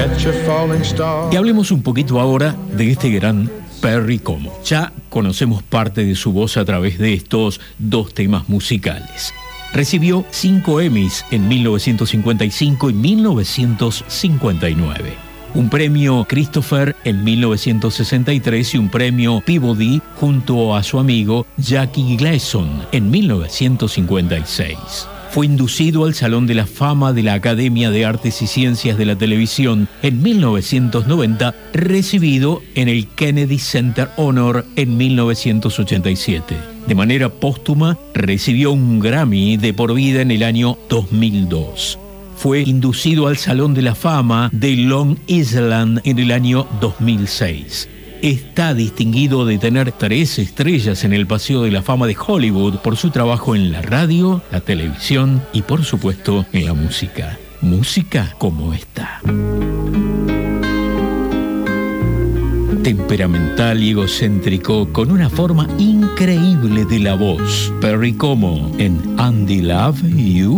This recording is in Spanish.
catch a falling star. Y hablemos un poquito ahora de este gran Perry Como. Ya conocemos parte de su voz a través de estos dos temas musicales. Recibió 5 Emmys en 1955 y 1959. Un premio Christopher en 1963 y un premio Peabody junto a su amigo Jackie Gleason en 1956. Fue inducido al Salón de la Fama de la Academia de Artes y Ciencias de la Televisión en 1990, recibido en el Kennedy Center Honor en 1987. De manera póstuma, recibió un Grammy de por vida en el año 2002. Fue inducido al Salón de la Fama de Long Island en el año 2006. Está distinguido de tener 3 estrellas en el Paseo de la Fama de Hollywood por su trabajo en la radio, la televisión y, por supuesto, en la música. Música como esta. Temperamental y egocéntrico, con una forma increíble de la voz. Perry Como en Andy Love You.